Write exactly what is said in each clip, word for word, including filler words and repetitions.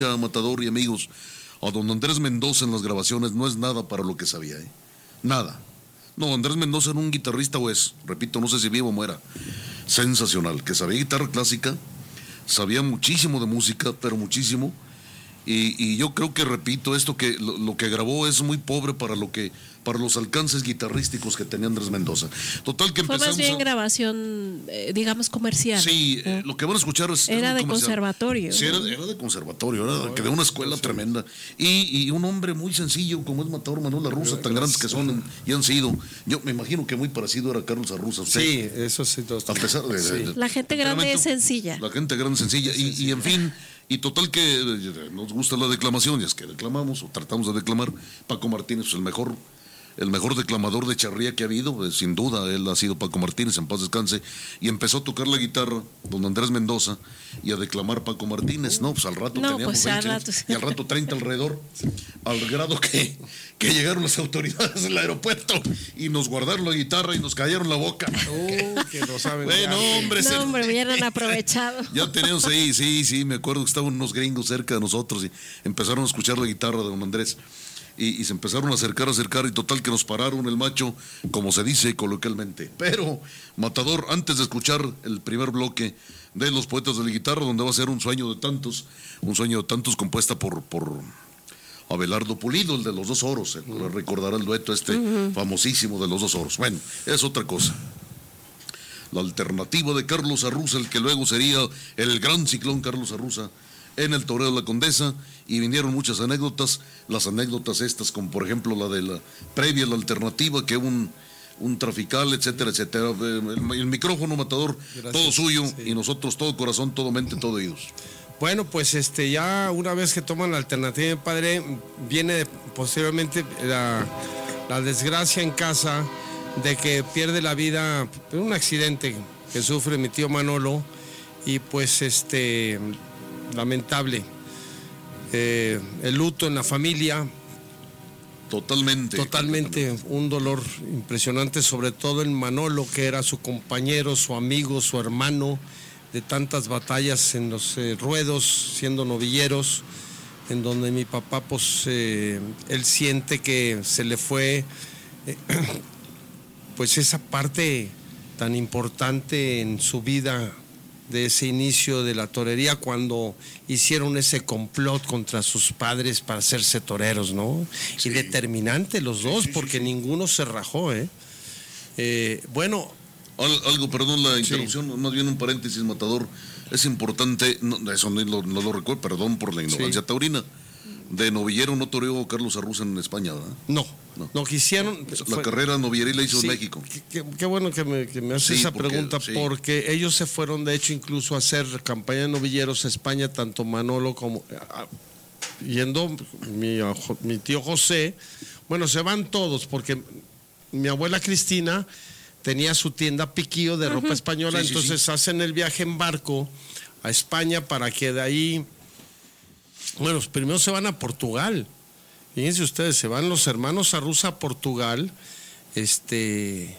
Matador y amigos, a don Andrés Mendoza en las grabaciones no es nada para lo que sabía, ¿eh? Nada. No, Andrés Mendoza era un guitarrista, o es, repito, no sé si vivo o muera, sensacional, que sabía guitarra clásica, sabía muchísimo de música, pero muchísimo, y, y yo creo que, repito, esto que lo, lo que grabó es muy pobre para lo que para los alcances guitarrísticos que tenía Andrés Mendoza. Total que Fue empezamos más bien a... grabación, eh, digamos, comercial. Sí, eh, lo que van a escuchar es... Era de comercial. Conservatorio. Sí, era, era de conservatorio, era de, que de una escuela sí. tremenda. Y, y un hombre muy sencillo, como es Matador Manuel Arruza, tan grandes que son y han sido. Yo me imagino que muy parecido era Carlos Arruza. Usted, sí, eso sí. A pesar de... Sí. de, de la gente grande es sencilla. La gente grande es sencilla. Y, y en fin... Y total que nos gusta la declamación, y es que declamamos o tratamos de declamar. Paco Martínez, pues el mejor, el mejor declamador de charría que ha habido, pues, sin duda, él ha sido Paco Martínez, en paz descanse, y empezó a tocar la guitarra don Andrés Mendoza y a declamar Paco Martínez, no, pues al rato no, teníamos pues veinte al rato, sí. y al rato treinta alrededor, al grado que, que llegaron las autoridades del aeropuerto y nos guardaron la guitarra y nos callaron la boca. Oh, que no saben. Bueno, hombre, no, se... hombre, me hubieran aprovechado. Ya teníamos ahí, sí, sí, me acuerdo que estaban unos gringos cerca de nosotros y empezaron a escuchar la guitarra de don Andrés. Y, y se empezaron a acercar, a acercar, y total que nos pararon el macho, como se dice coloquialmente. Pero, Matador, antes de escuchar el primer bloque de Los Poetas de la Guitarra, donde va a ser un sueño de tantos, un sueño de tantos compuesta por, por Abelardo Pulido, el de Los Dos Oros, eh, uh-huh. recordará el dueto este uh-huh. famosísimo de Los Dos Oros. Bueno, es otra cosa. La alternativa de Carlos Arruza, el que luego sería el gran ciclón Carlos Arruza, en el Toreo de la Condesa, y vinieron muchas anécdotas, las anécdotas estas, como por ejemplo la de la previa, la alternativa, que un, un trafical, etcétera, etcétera. El, el micrófono, Matador, gracias, todo suyo, sí. Y nosotros todo corazón, todo mente, todo oídos. Bueno, pues este ya una vez que toman la alternativa, padre, viene posteriormente la, la desgracia en casa de que pierde la vida en un accidente que sufre mi tío Manolo, y pues este... lamentable, eh, el luto en la familia, totalmente, totalmente un dolor impresionante, sobre todo en Manolo, que era su compañero, su amigo, su hermano, de tantas batallas en los eh, ruedos, siendo novilleros, en donde mi papá, pues, eh, él siente que se le fue, eh, pues, esa parte tan importante en su vida, de ese inicio de la torería, cuando hicieron ese complot contra sus padres para hacerse toreros, ¿no? Sí. Y determinante los dos, sí, sí, porque sí, sí. ninguno se rajó, ¿eh? eh bueno. Al, algo, perdón la interrupción, sí. más bien un paréntesis, Matador, es importante, no, eso no lo, no lo recuerdo, perdón por la ignorancia sí. taurina, de novillero no toreó Carlos Arruza en España, ¿verdad? No. No, no quisieron. La fue, carrera novillera la hizo sí, en México. Qué, qué bueno que me, que me haces sí, esa porque, pregunta, sí. porque ellos se fueron, de hecho, incluso a hacer campaña de novilleros a España, tanto Manolo como. A, yendo mi, mi tío José. Bueno, se van todos, porque mi abuela Cristina tenía su tienda Piquillo de ropa uh-huh. española, sí, entonces sí, sí. hacen el viaje en barco a España para que de ahí. Bueno, primero se van a Portugal. Fíjense ustedes, se van los hermanos Arruza a Portugal, este,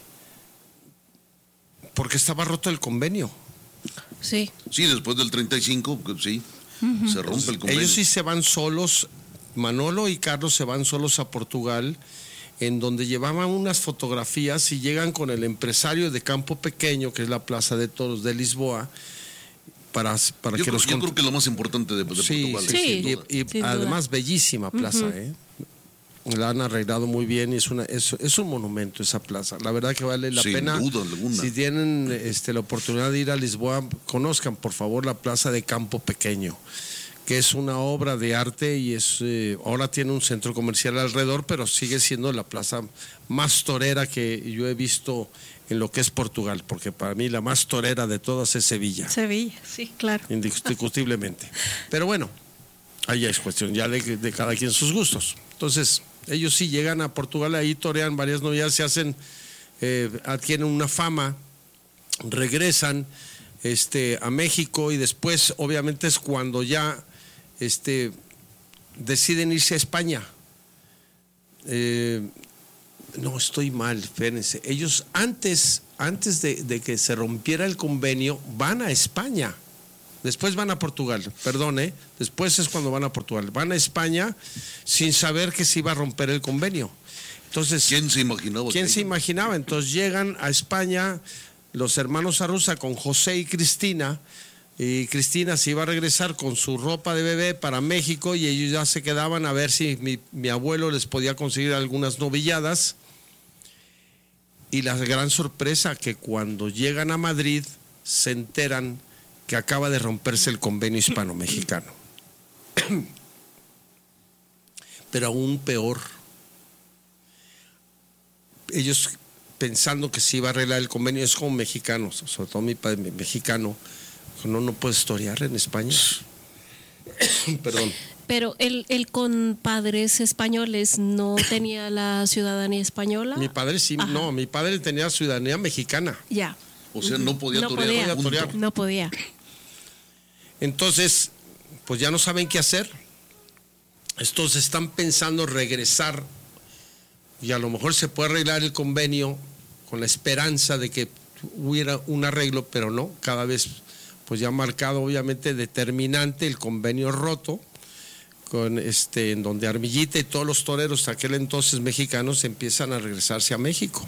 porque estaba roto el convenio. Sí. Sí, después del treinta y cinco, sí, uh-huh. se rompe el convenio. Ellos sí se van solos, Manolo y Carlos se van solos a Portugal, en donde llevaban unas fotografías y llegan con el empresario de Campo Pequeño, que es la Plaza de Toros de Lisboa, Para, para yo que creo, los yo creo que lo más importante de, de sí, Portugal. Sí, y, y además bellísima plaza, uh-huh. ¿eh? La han arreglado muy bien y es una es, es un monumento esa plaza. La verdad que vale la Sin pena. duda alguna. Si tienen este, la oportunidad de ir a Lisboa, conozcan por favor la Plaza de Campo Pequeño, que es una obra de arte y es eh, ahora tiene un centro comercial alrededor, pero sigue siendo la plaza más torera que yo he visto en lo que es Portugal, porque para mí la más torera de todas es Sevilla. Sevilla, sí, claro. Indiscutiblemente. Pero bueno, ahí es cuestión ya de, de cada quien sus gustos. Entonces, ellos sí llegan a Portugal, ahí torean varias novedades, se hacen, eh, adquieren una fama, regresan este, a México y después, obviamente, es cuando ya este, deciden irse a España. Eh, No, estoy mal, espérense. Ellos antes, antes de, de que se rompiera el convenio, van a España Después van a Portugal, perdón, ¿eh? Después es cuando van a Portugal. Van a España sin saber que se iba a romper el convenio. Entonces, ¿quién se imaginaba? ¿Quién que se imaginaba? Entonces llegan a España los hermanos Arruza con José y Cristina, y Cristina se iba a regresar con su ropa de bebé para México y ellos ya se quedaban a ver si mi, mi abuelo les podía conseguir algunas novilladas. Y la gran sorpresa que cuando llegan a Madrid se enteran que acaba de romperse el convenio hispano-mexicano. Pero aún peor, ellos pensando que se iba a arreglar el convenio, es como mexicanos, sobre todo mi padre mexicano, no, no puede historiar en España. Perdón. Pero él, él con padres españoles no tenía la ciudadanía española. Mi padre sí, Ajá. no, mi padre tenía ciudadanía mexicana. Ya. O sea, no podía No torear. podía. punto. No podía. Entonces, pues ya no saben qué hacer. Estos están pensando regresar y a lo mejor se puede arreglar el convenio con la esperanza de que hubiera un arreglo, pero no, cada vez pues ya marcado obviamente determinante el convenio roto, con este en donde Armillita y todos los toreros de aquel entonces mexicanos empiezan a regresarse a México.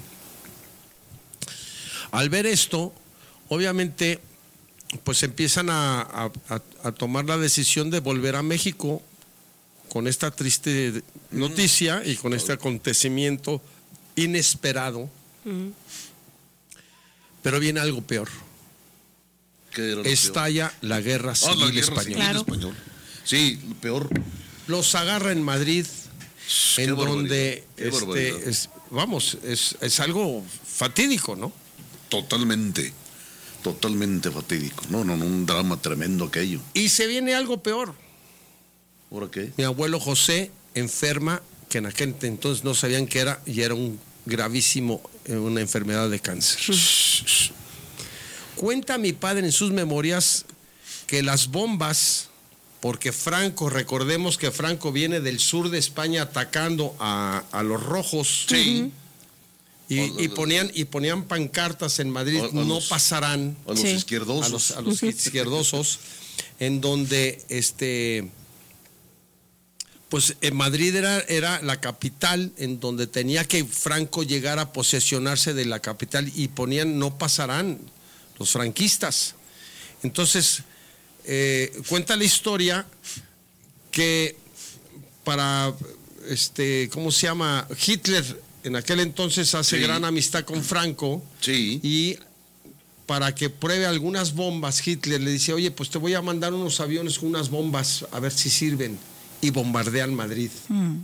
Al ver esto, obviamente pues empiezan a, a, a, a tomar la decisión de volver a México con esta triste noticia y con este acontecimiento inesperado. Mm. Pero viene algo peor. ¿Qué era lo Estalla la guerra peor? civil Ah, la guerra española. civil Claro. española. Sí, lo peor. Los agarra en Madrid, Qué en barbaridad, donde, qué barbaridad. este, es, vamos, es, es algo fatídico, ¿no? Totalmente, totalmente fatídico. No, no, no, un drama tremendo aquello. Y se viene algo peor. ¿Ahora qué? Mi abuelo José enferma, que en aquel entonces no sabían qué era, y era un gravísimo, eh, una enfermedad de cáncer. Cuenta mi padre en sus memorias que las bombas, porque Franco, recordemos que Franco viene del sur de España atacando a, a los rojos. Sí. Y, y ponían, y ponían pancartas en Madrid, A- a no los- pasarán. A los Sí. izquierdosos. A los, a los izquierdosos, en donde este pues en Madrid era, era la capital en donde tenía que Franco llegar a posesionarse de la capital y ponían no pasarán los franquistas. Entonces, eh, cuenta la historia que para este, ¿cómo se llama? Hitler en aquel entonces hace Sí. gran amistad con Franco. Sí. Y para que pruebe algunas bombas, Hitler le dice, oye, pues te voy a mandar unos aviones con unas bombas, a ver si sirven. Y bombardean Madrid. Mm.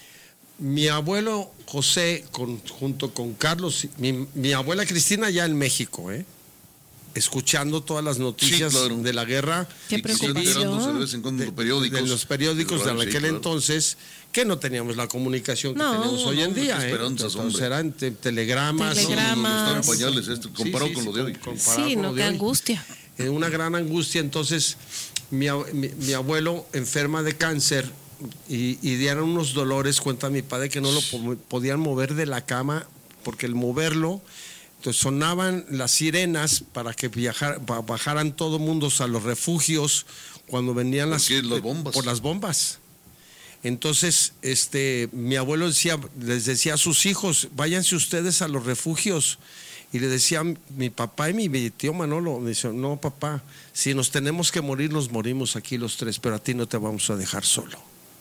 Mi abuelo José, con, junto con Carlos, mi, mi abuela Cristina ya en México, ¿eh? escuchando todas las noticias Sí, claro. de la guerra. Qué Y que se preocupación. enterándose de vez en cuando De, en los periódicos. de los periódicos de Sí, aquel claro. entonces, que no teníamos la comunicación que No, tenemos hoy no, en hombre, día. qué ¿eh? esperanzas, Entonces hombre. eran te- telegramas. Telegramas. No, no, están en pañales esto, comparado con lo de hoy. comparado Sí, con no, lo qué de hoy. angustia. Eh, una gran angustia. Entonces, mi, ab- mi- mi abuelo enferma de cáncer y, y dieron unos dolores, cuenta mi padre, que no lo po- podían mover de la cama, porque el moverlo, entonces sonaban las sirenas para que viajar, pa- bajaran todo mundo a los refugios cuando venían ¿Por las, qué? Las bombas. por las bombas. Entonces, este, mi abuelo decía, les decía a sus hijos, váyanse ustedes a los refugios. Y le decía mi papá y mi tío Manolo, me dice, no papá, si nos tenemos que morir, nos morimos aquí los tres, pero a ti no te vamos a dejar solo.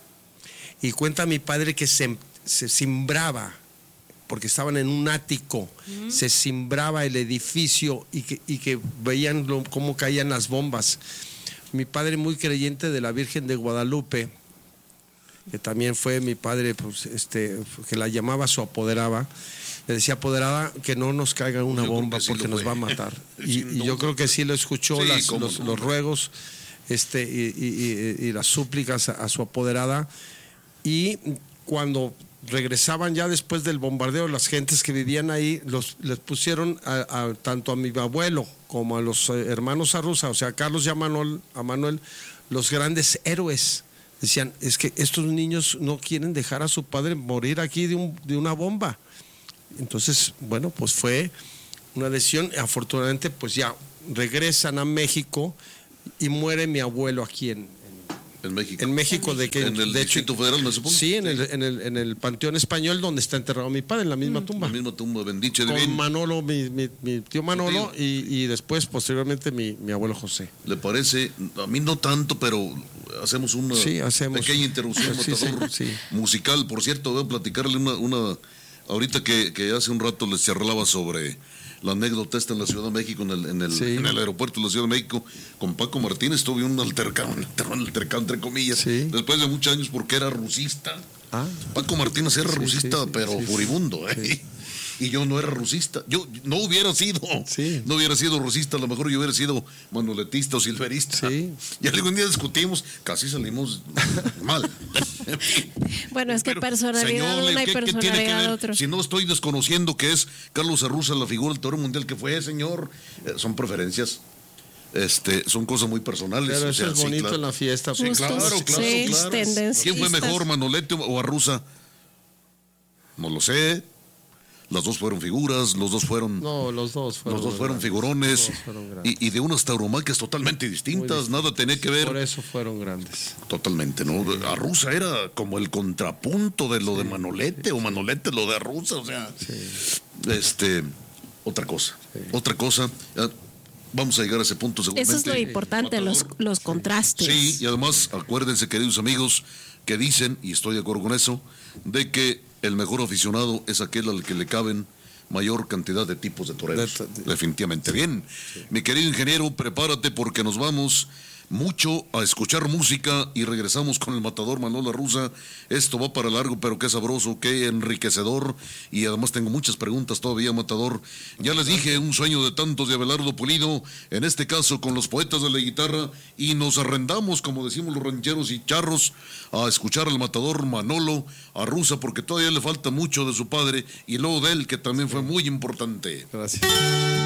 Y cuenta mi padre que se, se cimbraba, porque estaban en un ático, mm. se cimbraba el edificio y que, y que veían lo, cómo caían las bombas. Mi padre, muy creyente de la Virgen de Guadalupe, que también fue mi padre, pues, este, que la llamaba su apoderaba, le decía, apoderada, que no nos caiga una Yo bomba sí porque lo nos fue. va a matar. y, Sin y yo duda. creo que sí lo escuchó, Sí, las, cómo los, no. los ruegos este, y, y- y- y las súplicas a, a su apoderada. Y cuando regresaban ya después del bombardeo, las gentes que vivían ahí, los, les pusieron a, a- tanto a mi abuelo como a los eh, hermanos Arruza, o sea, a Carlos y a Manuel, a Manuel, los grandes héroes. Decían, es que estos niños no quieren dejar a su padre morir aquí de, un, de una bomba. Entonces, bueno, pues fue una decisión. Afortunadamente, pues ya regresan a México. y muere mi abuelo aquí en, En México. en México. De, que, En el de hecho, Distrito Federal, me supongo. Sí, en el, en, el, en el Panteón Español, donde está enterrado mi padre, en la misma tumba. La misma tumba, bendiche de Con bien. Manolo, mi, mi, mi tío Manolo, tío. Y, y después, posteriormente, mi, mi abuelo José. ¿Le parece? A mí no tanto, pero hacemos una Sí, hacemos. pequeña interrupción, Sí, sí, Matador, sí. musical. Por cierto, voy a platicarle una... una ahorita que, que hace un rato les charlaba sobre la anécdota esta en la Ciudad de México, en el, en el, Sí. en el aeropuerto de la Ciudad de México, con Paco Martínez tuve un altercado, un altercado entre comillas, Sí. después de muchos años porque era rusista. Ah, Paco Martínez era Sí, rusista, sí, sí, pero sí, furibundo, ¿eh? sí. Y yo no era rusista. Yo no hubiera sido, Sí. no hubiera sido rusista, a lo mejor yo hubiera sido manoletista o silverista. Sí. Y algún día discutimos, casi salimos mal. Bueno, es que Pero, personalidad señor, una y ¿qué- qué tiene que personalidad ver? otra. Si no estoy desconociendo que es Carlos Arruza la figura del toro mundial que fue, señor, eh, son preferencias. Este, son cosas muy personales. pero o eso sea, es sí, bonito claro. en la fiesta. Sí, pues. claro, claro, Sí, claro. tendencistas. ¿Quién fue mejor, Manolete o Arruza? No lo sé. Las dos fueron figuras, los dos fueron, No, los dos fueron. los dos fueron grandes. figurones Los dos fueron grandes. y, y de unas tauromaquias totalmente distintas, distintas. nada tenía que ver. Por eso fueron grandes. Totalmente, ¿no? Arruza era como el contrapunto de lo de Manolete o Manolete lo de Arruza, o sea, este, otra cosa, otra cosa. eh, Vamos a llegar a ese punto seguramente. Eso es lo importante, los, Matador. los contrastes. Sí, y además, acuérdense, queridos amigos, que dicen, y estoy de acuerdo con eso, de que el mejor aficionado es aquel al que le caben mayor cantidad de tipos de toreros. De- de- Definitivamente. Bien. Mi querido ingeniero, prepárate porque nos vamos mucho a escuchar música y regresamos con el matador Manolo Arruza. Esto va para largo, pero qué sabroso, qué enriquecedor. Y además tengo muchas preguntas todavía, matador. Ya les dije, un sueño de tantos de Abelardo Pulido, en este caso con los poetas de la guitarra, y nos arrendamos, como decimos los rancheros y charros, a escuchar al matador Manolo Arruza, porque todavía le falta mucho de su padre y luego de él, que también fue muy importante. Gracias.